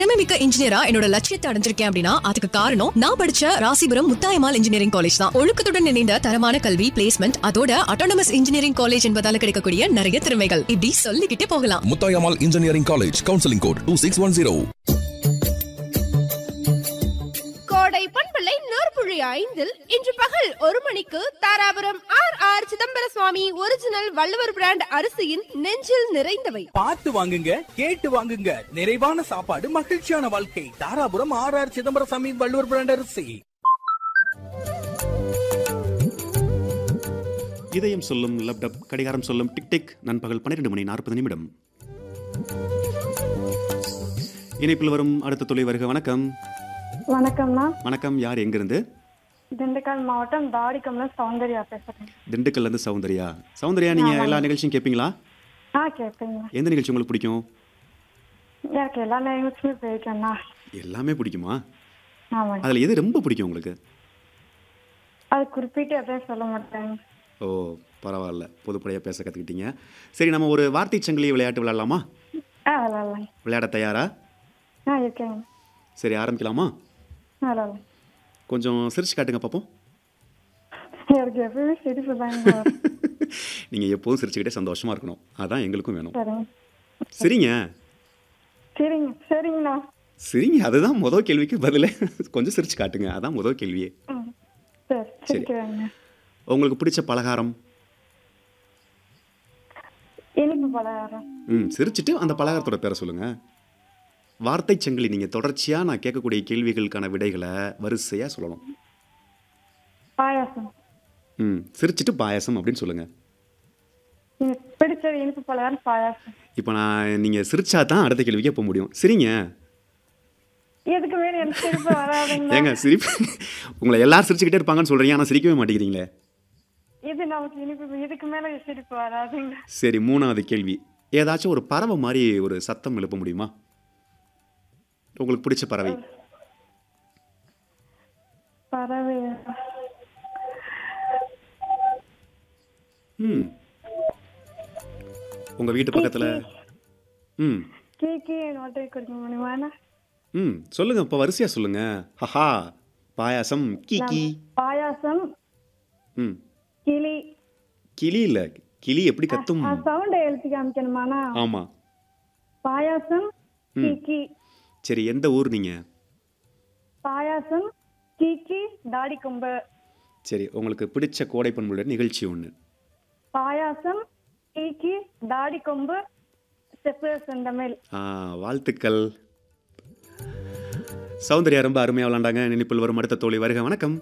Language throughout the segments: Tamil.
திறமைமிக்க இன்ஜினியரா என்னோட லட்சியத்தை அடைஞ்சிருக்கேன் அப்படின்னா அதுக்கு காரணம் நான் படிச்ச ராசிபுரம் முத்தாயம்மாள் இன்ஜினியரிங் காலேஜ் தான். ஒழுக்கத்துடன் இணைந்த தரமான கல்வி, பிளேஸ்மெண்ட், அதோட அட்டானமஸ் இன்ஜினியரிங் காலேஜ் என்பதால கிடைக்கக்கூடிய நிறைய திறமைகள் இப்படி சொல்லிக்கிட்டே போகலாம். Muthayammal engineering college, counselling code 2610. கோடை பண்பலை 100.5 இன்று பகல் 1 மணிக்கு தாராபுரம் ஆர் சிதம்பர சுவாமி ஒரிஜினல் வள்ளுவர் பிராண்ட் அரிசியின் நெஞ்சில் நிறைந்தவை. பார்த்து வாங்குங்க, கேட்டு வாங்குங்க. நிறைவான சாப்பாடு, மகிழ்ச்சியான வாழ்க்கை. தாராபுரம் ஆர் சிதம்பர சுவாமி வள்ளுவர் பிராண்ட் அரிசி. இதயம் சொல்லும் லேப்டாப், கடிகாரம் சொல்லும் டிக் டிக். நண்பகல் 12:40. இணைப்பில் வரும் அடுத்த தொலை வருக. வணக்கம். வணக்கம்ண்ணா. வணக்கம். யார், எங்கிருந்து? திண்டுக்கல் மாவட்டம் தாடிக்கம்ல சௌந்தர்யா பேசுறேன். திண்டுக்கல்ல இருந்து சௌந்தர்யா. சௌந்தர்யா, நீங்க எல்லா நிகழ்ச்சியும் கேட்பீங்களா? கேட்பீங்க. எந்த நிகழ்ச்சி உங்களுக்கு பிடிக்கும்? எனக்கு எல்லா நிகழ்ச்சியுமே பிடிக்கும்ண்ணா. எல்லாமே பிடிக்குமா? ஆமாங்க. அதுல எது ரொம்ப பிடிக்கும் உங்களுக்கு? அது குறிப்பிட்டு எதையும் சொல்ல மாட்டேங்க. ஓ, பரவாயில்ல, பொதுப்படையா பேச கத்துக்கிட்டீங்க. சரி, நம்ம ஒரு வார்த்தை சங்கிலி விளையாட்டு விளையாடலாமா? விளையாடலாம். விளையாட தயாரா? இருக்கேங்க. சரி, ஆரம்பிக்கலாமா? விளையாடலாம். கொஞ்சம் சிரிச்சு காட்டுங்க பாப்போம். எனக்கு எப்பவுமே சிரிப்பு தாங்க. நீங்க எப்போதும் சிரிச்சுக்கிட்டே சந்தோஷமா இருக்கணும், அதான் எங்களுக்கும் வேணும். சரிங்க. சரிங்க. சரிங்க. சரிங்கண்ணா. சரிங்க, அதுதான் முதல் கேள்விக்கு பதிலே. கொஞ்சம் சிரிச்சு காட்டுங்க, அதான் முதல் கேள்வியே. சரி, சிரிக்கிறேங்க. உங்களுக்கு பிடிச்ச பலகாரம்? இனிப்பு பலகாரம். சிரிச்சுட்டு அந்த பலகாரத்தோட பேரை சொல்லுங்க. வார்த்தை சங்கிலி, நீங்க தொடர்ச்சியா நான் கேட்கக்கூடிய கேள்விகளுக்கான விடைகளை வரிசையா சொல்லணும். பாயாசம். சிரிச்சுட்டு பாயாசம் அப்படின்னு சொல்லுங்க. பிடிச்ச இனிப்பு பலகாரம் பாயாசம். இப்போ நீங்க சிரிச்சா தான் அடுத்த கேள்விக்கே போக முடியும். சரிங்க. எதுக்கு மேல எனக்கு சிரிப்பு வராதுங்க. ஏங்க சிரிப்பு, உங்களை எல்லாரும் சிரிச்சுக்கிட்டே இருப்பாங்கன்னு சொல்றீங்க, ஆனா சிரிக்கவே மாட்டேங்கிறீங்களே. இது நமக்கு இனிப்பு, இதுக்கு மேல சிரிப்பு வராதுங்க. சரி, 3வது கேள்வி. ஏதாச்சும் ஒரு பறவை மாதிரி ஒரு சத்தம் எழுப்ப முடியுமா? உங்களுக்கு பிடிச்ச பறவை? பறவை. உங்க வீட்டு பக்கத்துல. கீக்கி நோட்டை கொடுக்க முடியுமா? சொல்லுங்க, இப்ப வரிசையா சொல்லுங்க. ஹஹா, பாயாசம், கீக்கி. பாயாசம். கிளி. கிளி இல்ல, கிளி எப்படி கத்தும்? சவுண்ட் எழுதி காமிக்கணுமானா? ஆமா. பாயாசம், கீக்கி. சரி, எந்த ஊர் நீங்க? பாயாசம், கீக்கி, தாடிக்கொம்பு. சரி, உங்களுக்கு பிடிச்ச கோடை பண்புள்ள நிகழ்ச்சி ஒண்ணு. பாயாசம், கீக்கி, தாடிக்கொம்பு, செப்பு செந்தமிழ். வாழ்த்துக்கள். சௌந்தர்யா ரொம்ப அருமையா விளையாண்டாங்க. நினைப்பில் வரும் அடுத்த தோழி வருக. வணக்கம்.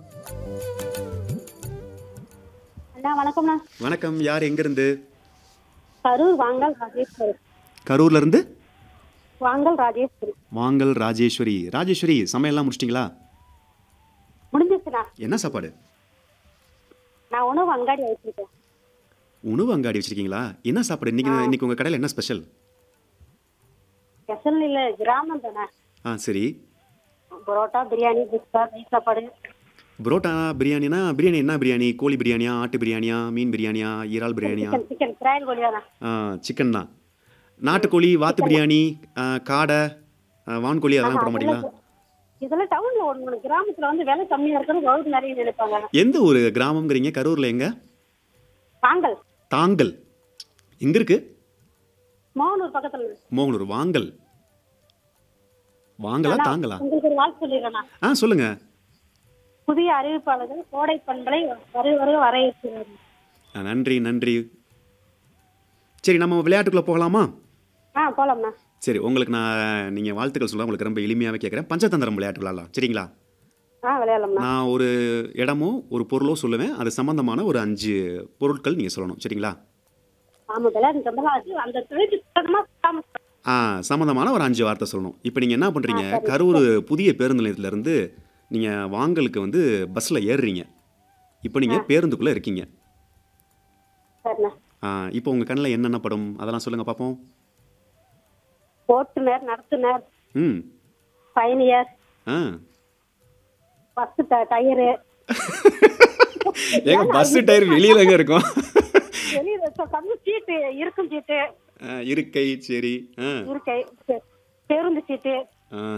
வணக்கம்ண்ணா. வணக்கம். யார், எங்கிருந்து? கரூர் வாங்கல் ராஜேஸ்வரி. கரூர்ல இருந்து வாங்கல் ராஜேஸ்வரி. வாங்கல் ராஜேஸ்வரி. ராஜேஸ்வரி, சமையல்லாம் முடிச்சிட்டீங்களா? முடிஞ்சிச்சுண்ணா. என்ன சாப்பாடு? நான் உணவு அங்காடி வச்சிருக்கேன். உணவு அங்காடி வச்சிருக்கீங்களா? என்ன சாப்பாடு இன்னைக்கு உங்க கடையில் என்ன ஸ்பெஷல்? ஸ்பெஷல் இல்ல, கிராமம் தானே. சரி. பரோட்டா, பிரியாணி, குஸ்கா, நெய் சாப்பாடு. பரோட்டா பிரியாணினா, பிரியாணி என்ன பிரியாணி? கோழி பிரியாணியா, ஆட்டு பிரியாணியா, மீன் பிரியாணியா, இறால் பிரியாணியா? சிக்கன், பிராயல் கோழி தானே. சிக்கன் தான். நாட்டுக்கோழி, வாத்து பிரியாணி, காடை, வான்கோழி அதெல்லாம் போட மாட்டீங்களா? இதெல்லாம் டவுன்ல ஓடணும். கிராமத்துல வந்து விலை கம்மியா இருக்கிறது கவுட் நிறைய நினைப்பாங்க. எந்த ஒரு கிராமம்ங்கிறீங்க? கரூர்ல எங்க? வாங்கல். தாங்கல் எங்க இருக்கு? மோகனூர் பக்கத்துல. மோகனூர். வாங்கல். வாங்கலா தாங்கலா? உங்களுக்கு ஒரு வாழ்த்து சொல்லிடுறேன். சொல்லுங்க. புதிய அறிவிப்பாளர்கள் கோடை பண்பலை வரவேற்கிறார். நன்றி, நன்றி. சரி, நம்ம விளையாட்டுக்குள்ள போகலாமா? போலாம்ண்ணா. சரி, உங்களுக்கு நீங்க வாழ்த்துக்கள் சொல்ல உங்களுக்கு ரொம்ப எளிமையாவே கேட்கறேன். பஞ்சதந்திரம் விளையாட்டு விளையாடலாம், சரிங்களா? விளையாடலாம்ண்ணா. நான் ஒரு இடமோ ஒரு பொருளோ சொல்லுவேன், அது சம்பந்தமான ஒரு 5 பொருட்கள் நீங்க சொல்லணும், சரிங்களா? சம்பந்தமான ஒரு 5 வார்த்தை சொல்லணும். இப்போ நீங்க என்ன பண்றீங்க? கரூர் புதிய பேருந்து நிலையத்துல இருந்து நீங்க வாங்கலுக்கு வந்து பஸ்ல ஏறுறீங்க. இப்போ நீங்க பேருந்துக்குள்ள இருக்கீங்க. இப்போ உங்க கண்ணில் என்னென்ன படம் அதெல்லாம் சொல்லுங்க பாப்போம். ஓட்டுநர், நடத்துனர், பயணியர், பஸ் டயரு. ஏங்க பஸ் டயர் வெளியிலங்க இருக்கும்? சீட்டு இருக்கும், சீட்டு இருக்கை. சரி, இருக்கை, பேருந்து சீட்டு, ஆ